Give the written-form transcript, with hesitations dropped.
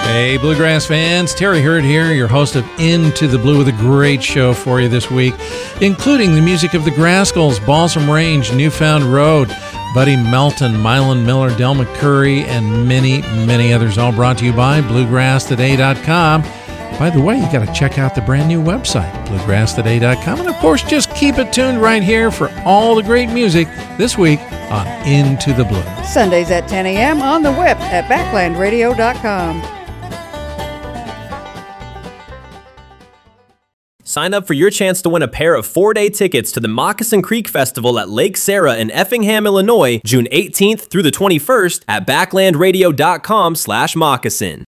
Hey, Bluegrass fans, Terry Hurd here, your host of Into the Blue with a great show for you this week, including the music of the Grascals, Balsam Range, Newfound Road, Buddy Melton, Mylan Miller, Del McCurry, and many, many others, all brought to you by BluegrassToday.com. By the way, you got to check out the brand new website, BluegrassToday.com, and of course, just keep it tuned right here for all the great music this week on Into the Blue. Sundays at 10 a.m. on the web at BacklandRadio.com. Sign up for your chance to win a pair of 4-day tickets to the Moccasin Creek Festival at Lake Sarah in Effingham, Illinois, June 18th through the 21st at backlandradio.com/moccasin.